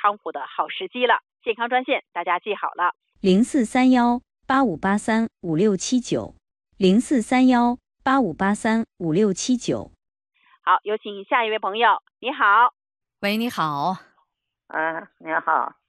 康复的好时机了。健康专线大家记好了 043185835679，043185835679。 好，有请下一位朋友。你好。 喂，你好。 你好。